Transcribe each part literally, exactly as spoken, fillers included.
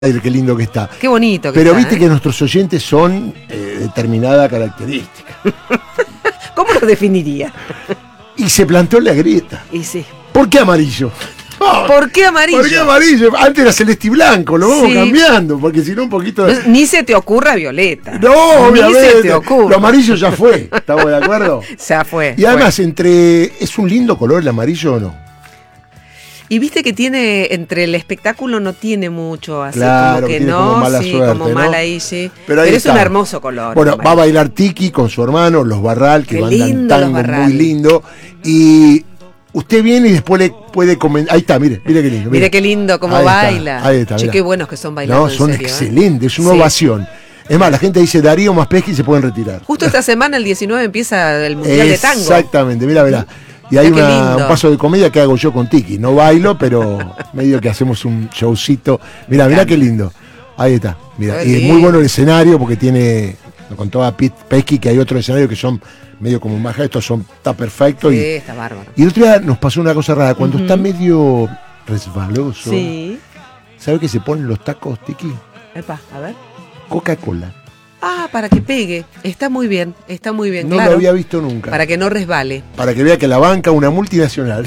Qué lindo que está. Qué bonito que Pero está, viste ¿eh? que nuestros oyentes son eh, determinada característica. ¿Cómo lo definiría? Y se plantó la grieta. Y sí. ¿Por qué amarillo? Oh, ¿Por qué amarillo? ¿Por qué amarillo? Antes era celeste y blanco, lo vamos Sí. cambiando, porque si no un poquito... No, ni se te ocurra Violeta. No, Ni obviamente. se te ocurra. Lo amarillo ya fue, ¿estamos de acuerdo? Ya fue. Y además, fue. entre ¿es un lindo color el amarillo o no? Y viste que tiene, entre el espectáculo no tiene mucho, así Claro, como que tiene no, como mala sí, suerte, como ¿no? mal ahí, sí. Pero Pero, ahí es está. un hermoso color. Bueno, me va a parece. bailar Tiki con su hermano, los Barral, que Qué bailan lindo los tango Barral. muy lindo. Y usted viene y después le puede comentar. Ahí está, mire, mire qué lindo. Mire qué lindo cómo Ahí está, baila. ahí está, Che, mirá. qué buenos que son bailando. No, son en serio, ¿eh? excelentes, es una Sí. ovación. Es más, la gente dice Darío más Pesky y se pueden retirar. Justo esta semana, el diecinueve, empieza el Mundial de Tango. Exactamente, mira, mira. Y hay Mira qué una- lindo. un paso de comedia que hago yo con Tiki. No bailo, pero medio que hacemos un showcito. Mira, mira qué lindo. Ahí está. Mira, Qué y es muy lindo. bueno el escenario porque tiene, lo contaba Pete Pesky, que hay otro escenario que son medio como más, estos son, está perfecto. Sí, Y, está bárbaro. y el otro día nos pasó una cosa rara. Cuando Ujú. está medio resbaloso, Sí. ¿sabe qué se ponen los tacos, Tiki? Epa, a ver. Coca-Cola. Ah, para que pegue. Está muy bien, está muy bien, No claro. lo había visto nunca. Para que no resbale. Para que vea que la banca una multinacional.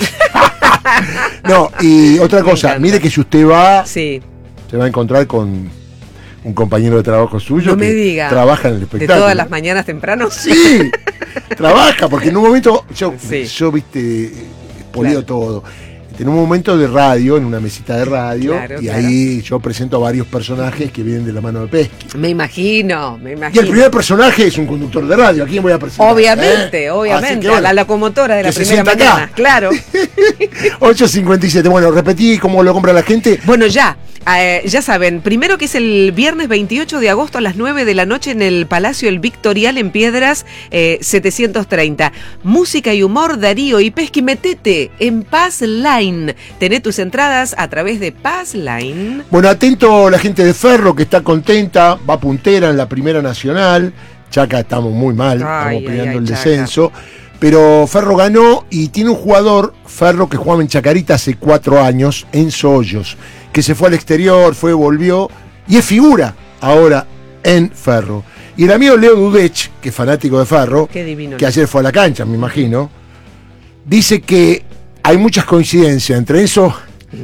No, y otra Me cosa, encanta. mire que si usted va, Sí, se va a encontrar con un compañero de trabajo suyo no me que diga. trabaja en el De espectáculo. todas las mañanas temprano. Sí, trabaja, porque en un momento, yo, Sí. yo viste, poleo Claro. todo. En un momento de radio, en una mesita de radio, Claro, y claro. ahí yo presento a varios personajes que vienen de la mano de Pesky. Me imagino, me Y el imagino. primer personaje es un conductor de radio. ¿A quién voy a presentar? Obviamente, ¿Eh? obviamente. Así que A bueno, la locomotora de la que se primera sienta acá. mañana. Claro. ocho cincuenta y siete. Bueno, repetí cómo lo compra la gente. Bueno, ya, eh, ya saben, primero que es el viernes veintiocho de agosto a las nueve de la noche en el Palacio El Victorial en Piedras eh, setecientos treinta. Música y humor, Darío y Pesky, metete en Paz Line. Tené tus entradas a través de Paz Line. Bueno, atento la gente de Ferro que está contenta, va puntera en la Primera Nacional. Chaca estamos muy mal, Ay, estamos ay, peleando ay, el Chaca. descenso. Pero Ferro ganó y tiene un jugador, Ferro, que jugaba en Chacarita hace cuatro años, Enzo Hoyos, que se fue al exterior, fue, volvió, y es figura ahora en Ferro. Y el amigo Leo Dudech, que es fanático de Ferro, Qué divino. que ayer fue a la cancha, me imagino, dice que hay muchas coincidencias entre Enzo,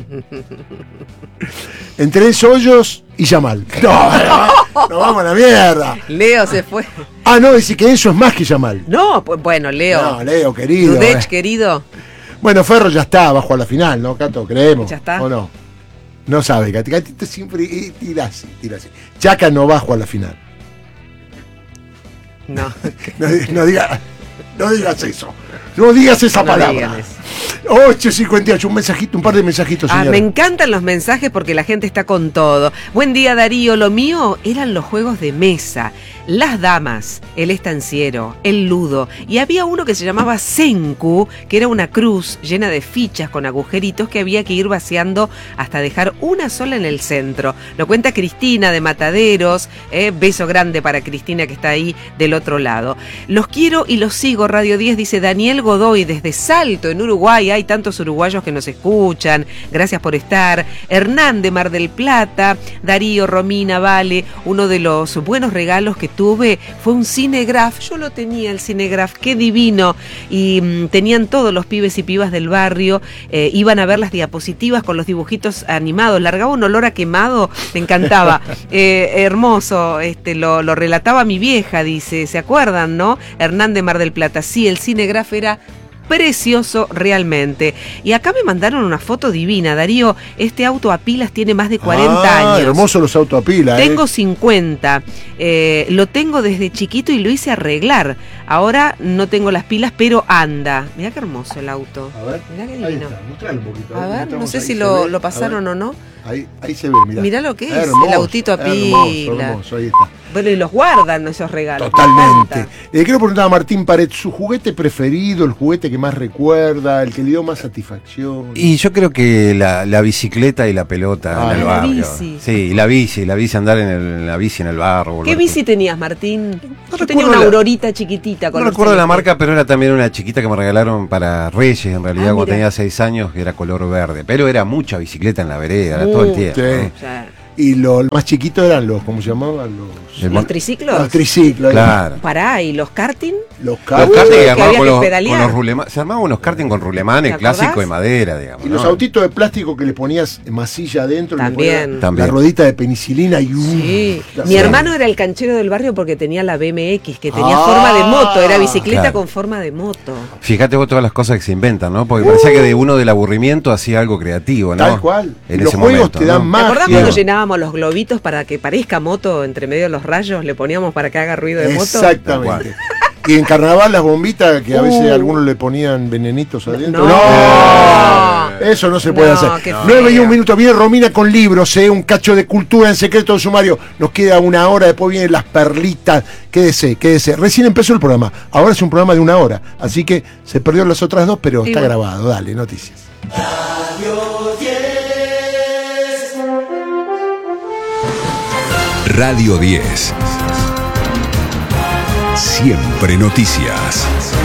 entre Enzo Hoyos y Yamal. No, no, no vamos a la mierda. Leo se fue. Ah, no, dice que Enzo es más que Yamal. No, pues bueno, Leo. No, Leo, querido. Dudech, eh. querido. Bueno, Ferro ya está, bajo a la final, ¿no, Cato? Creemos. Ya está. ¿O no? No sabe, Cati. Catito siempre eh, tira así, tira así. Chaca no bajo a la final. No. No, no diga, no digas eso. No digas esa No palabra. digan eso. ocho cincuenta y ocho, un mensajito, un par de mensajitos, Ah, señora. me encantan los mensajes porque la gente está con todo. Buen día, Darío. Lo mío eran los juegos de mesa, las damas, el estanciero, el ludo. Y había uno que se llamaba Senku, que era una cruz llena de fichas con agujeritos que había que ir vaciando hasta dejar una sola en el centro. Lo cuenta Cristina de Mataderos. Eh, beso grande para Cristina que está ahí del otro lado. Los quiero y los sigo. Radio diez dice Daniel Godoy desde Salto, en Uruguay. Hay tantos uruguayos que nos escuchan. Gracias por estar. Hernán de Mar del Plata. Darío, Romina, Vale. Uno de los buenos regalos que tuve fue un cinegraph. Yo lo tenía, el cinegraph. Qué divino. Y mmm, tenían todos los pibes y pibas del barrio. Eh, iban a ver las diapositivas con los dibujitos animados. Largaba un olor a quemado. Me encantaba. Eh, hermoso. Este, lo, lo relataba mi vieja, dice. ¿Se acuerdan, no? Hernán de Mar del Plata. Sí, el cinegraph era precioso realmente. Y acá me mandaron una foto divina. Darío, este auto a pilas tiene más de cuarenta Ah, años. hermoso los autos a pila, Tengo eh. cincuenta. Eh, lo tengo desde chiquito y lo hice arreglar. Ahora no tengo las pilas, pero anda. Mirá qué hermoso el auto. A ver, Mirá qué ahí divino. está, mostralo un poquito. A ver, no mostramos sé ahí, si ¿se lo, ve? lo A pasaron ver. o no. Ahí, ahí se ve, mirá. Mirá lo que es, Hermoso, el autito a hermoso, pila. hermoso, ahí está. Bueno, y los guardan esos regalos. Totalmente. Me encanta. Le quiero preguntar a Martín Pared, su juguete preferido, el juguete que más recuerda, el que le dio más satisfacción. Y yo creo que la, la bicicleta y la pelota Ah, en el la barrio. bici. Sí, y la bici, la bici, andar en, el- en la bici en el barro. ¿Qué volver bici con- tenías, Martín? No Yo tenía recuerdo una la- aurorita chiquitita. Con No los recuerdo la celestes. marca, pero era también una chiquita que me regalaron para Reyes, en realidad, Ah, cuando mira. tenía seis años, que era color verde. Pero era mucha bicicleta en la vereda, era todo el Mucho. tiempo. Sí. ¿no? Ya. Y los más chiquitos eran los, ¿cómo se llamaban? Los, ¿Los triciclos? Los triciclos. Claro. Pará, ¿y los karting? Los Los carros. karting que que armaban había con que los, pedalear. con los rulemanes. Se armaban unos karting con rulemanes ¿Te clásicos acordás? de madera, digamos. Y los ¿no? autitos de plástico que le ponías masilla adentro. le También. ponías La También. rodita de penicilina y un. Sí. la- Mi hermano era el canchero del barrio porque tenía la B M X, que tenía Ah, forma de moto, era bicicleta claro. con forma de moto. Fíjate vos todas las cosas que se inventan, ¿no? Porque parecía que de uno del aburrimiento hacía algo creativo, ¿no? Tal cual. En Y los ese juegos momento, te dan ¿no? más. ¿Te acordás Magia. cuando llenábamos los globitos para que parezca moto entre medio de los rayos? Le poníamos para que haga ruido de moto. Exactamente. Y en carnaval las bombitas que a veces Uh. algunos le ponían venenitos adentro. No. Eso no se puede No, hacer. qué nueve y feo. un minuto. Viene Romina con libros, ¿eh? Un cacho de cultura en secreto del sumario. Nos queda una hora, después vienen las perlitas. Quédese, quédese. Recién empezó el programa. Ahora es un programa de una hora. Así que se perdió las otras dos, pero Y está bueno. grabado. Dale, noticias. Radio diez. Siempre noticias.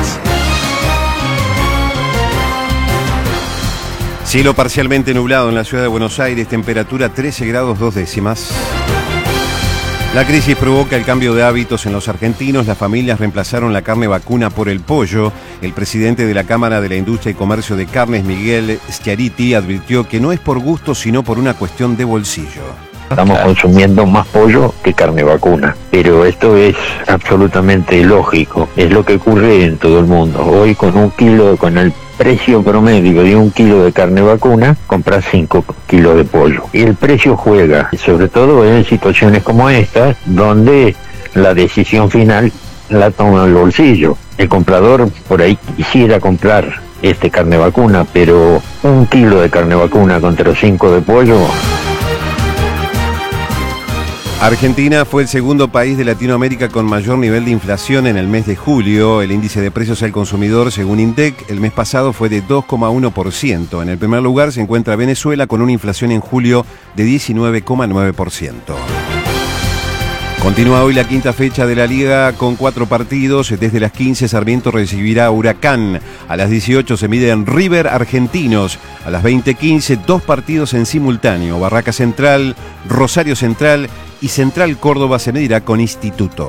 Cielo parcialmente nublado en la ciudad de Buenos Aires, temperatura trece grados dos décimas. La crisis provoca el cambio de hábitos en los argentinos. Las familias reemplazaron la carne vacuna por el pollo. El presidente de la Cámara de la Industria y Comercio de Carnes, Miguel Schiaretti, advirtió que no es por gusto, sino por una cuestión de bolsillo. Estamos consumiendo más pollo que carne vacuna, pero esto es absolutamente lógico, es lo que ocurre en todo el mundo. Hoy con un kilo, con el precio promedio de un kilo de carne vacuna, compras cinco kilos de pollo. Y el precio juega, sobre todo en situaciones como esta, donde la decisión final la toma el bolsillo. El comprador por ahí quisiera comprar este carne vacuna, pero un kilo de carne vacuna contra cinco de pollo... Argentina fue el segundo país de Latinoamérica con mayor nivel de inflación en el mes de julio. El índice de precios al consumidor, según INDEC, el mes pasado fue de dos coma uno por ciento. En el primer lugar se encuentra Venezuela con una inflación en julio de diecinueve coma nueve por ciento. Continúa hoy la quinta fecha de la Liga con cuatro partidos. Desde las quince Sarmiento recibirá a Huracán. A las dieciocho se miden River Argentinos. A las veinte quince dos partidos en simultáneo. Barraca Central, Rosario Central y Central Córdoba se medirá con Instituto.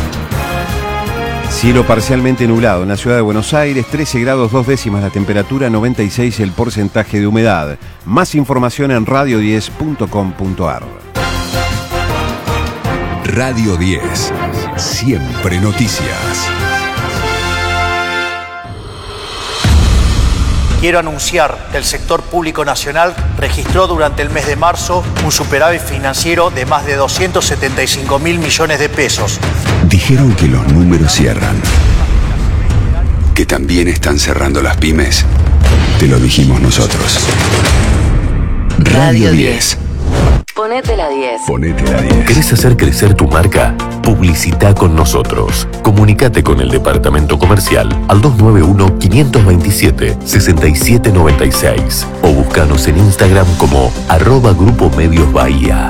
Cielo parcialmente nublado en la ciudad de Buenos Aires, trece grados dos décimas la temperatura, noventa y seis el porcentaje de humedad. Más información en radio diez punto com punto ar. Radio diez. Siempre noticias. Quiero anunciar que el sector público nacional registró durante el mes de marzo un superávit financiero de más de doscientos setenta y cinco mil millones de pesos. Dijeron que los números cierran. Que también están cerrando las pymes. Te lo dijimos nosotros. Radio diez. Ponete la diez. Ponete la diez. ¿Querés hacer crecer tu marca? Publicita con nosotros. Comunicate con el departamento comercial al dos nueve uno, cinco dos siete, seis siete nueve seis o búscanos en Instagram como arroba Grupo Medios Bahía.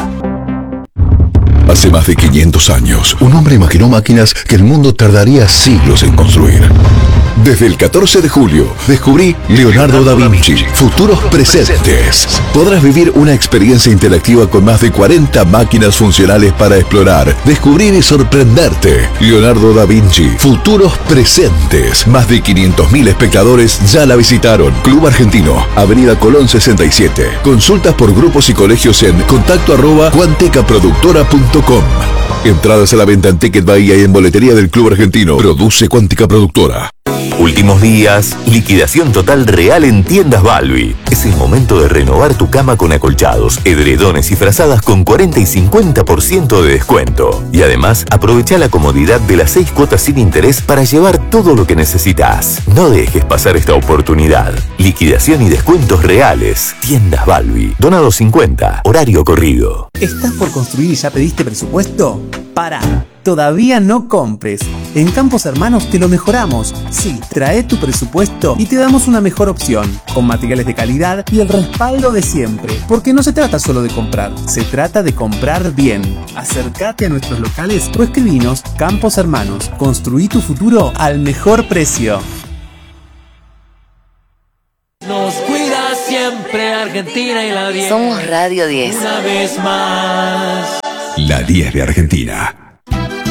Hace más de quinientos años, un hombre imaginó máquinas que el mundo tardaría siglos en construir. Desde el catorce de julio, descubrí Leonardo da Vinci, Futuros Presentes. Podrás vivir una experiencia interactiva con más de cuarenta máquinas funcionales para explorar, descubrir y sorprenderte. Leonardo da Vinci, Futuros Presentes. Más de quinientos mil espectadores ya la visitaron. Club Argentino, Avenida Colón sesenta y siete. Consultas por grupos y colegios en contacto arroba cuantecaproductora punto com. Entradas a la venta en Ticket Bahía y en boletería del Club Argentino. Produce Cuántica Productora. Últimos días, liquidación total real en Tiendas Balbi. Es el momento de renovar tu cama con acolchados, edredones y frazadas con cuarenta y cincuenta por ciento de descuento. Y además, aprovecha la comodidad de las seis cuotas sin interés para llevar todo lo que necesitas. No dejes pasar esta oportunidad. Liquidación y descuentos reales. Tiendas Balbi. Donado cincuenta. Horario corrido. ¿Estás por construir y ya pediste presupuesto? Para. Todavía no compres. En Campos Hermanos te lo mejoramos. Sí, trae tu presupuesto y te damos una mejor opción, con materiales de calidad y el respaldo de siempre. Porque no se trata solo de comprar, se trata de comprar bien. Acércate a nuestros locales o escribinos. Campos Hermanos, construí tu futuro al mejor precio. Nos cuida siempre. siempre Argentina y la diez. Somos Radio diez. Una vez más. La diez de Argentina.